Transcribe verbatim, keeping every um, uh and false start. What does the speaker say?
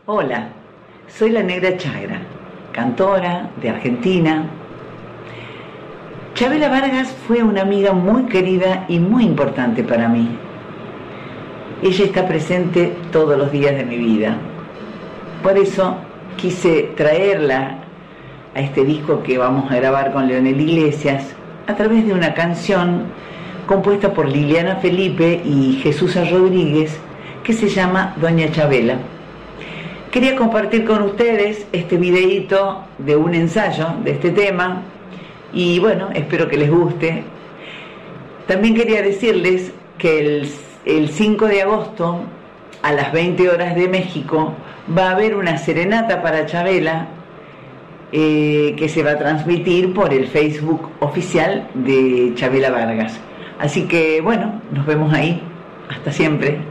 Hola, soy la Negra Chagra, cantora de Argentina. Chabela Vargas fue una amiga muy querida y muy importante para mí. Ella está presente todos los días de mi vida. Por eso quise traerla a este disco que vamos a grabar con Leonel Iglesias a través de una canción compuesta por Liliana Felipe y Jesús Rodríguez que se llama Doña Chabela. Quería compartir con ustedes este videíto de un ensayo de este tema y bueno, espero que les guste. También quería decirles que el, el cinco de agosto a las veinte horas de México va a haber una serenata para Chabela eh, que se va a transmitir por el Facebook oficial de Chabela Vargas. Así que bueno, nos vemos ahí. Hasta siempre.